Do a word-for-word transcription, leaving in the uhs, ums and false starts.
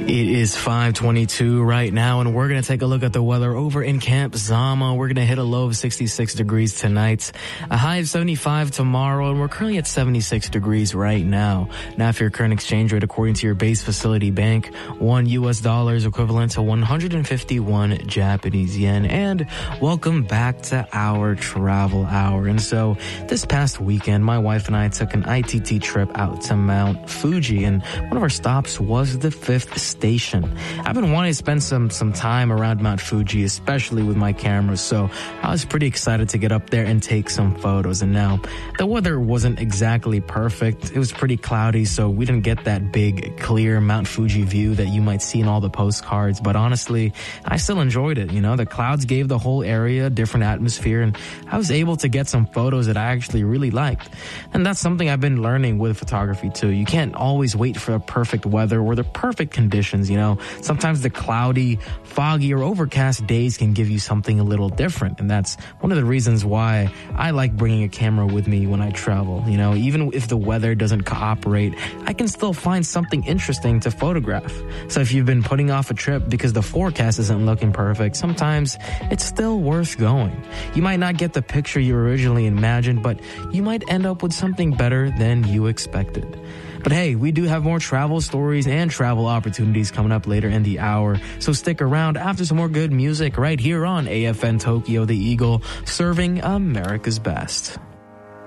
It is five twenty-two right now, and we're going to take a look at the weather over in Camp Zama. We're going to hit a low of sixty-six degrees tonight, a high of seventy-five tomorrow, and we're currently at seventy-six degrees right now. Now, for your current exchange rate, according to your base facility bank, one U S dollar is equivalent to one hundred fifty-one Japanese yen. And welcome back to our travel hour. And so this past weekend, my wife and I took an I T T trip out to Mount Fuji, and one of our stops was the fifth station. I've been wanting to spend some some time around Mount Fuji, especially with my camera, so I was pretty excited to get up there and take some photos. And now, the weather wasn't exactly perfect. It was pretty cloudy, so we didn't get that big, clear Mount Fuji view that you might see in all the postcards, but honestly, I still enjoyed it. You know, the clouds gave the whole area a different atmosphere, and I was able to get some photos that I actually really liked. And that's something I've been learning with photography too. You can't always wait for the perfect weather or the perfect conditions. You know, sometimes the cloudy, foggy, or overcast days can give you something a little different. And that's one of the reasons why I like bringing a camera with me when I travel. You know, even if the weather doesn't cooperate, I can still find something interesting to photograph. So if you've been putting off a trip because the forecast isn't looking perfect, sometimes it's still worth going. You might not get the picture you originally imagined, but you might end up with something better than you expected. But hey, we do have more travel stories and travel opportunities coming up later in the hour, so stick around after some more good music right here on A F N Tokyo, the Eagle, serving America's best.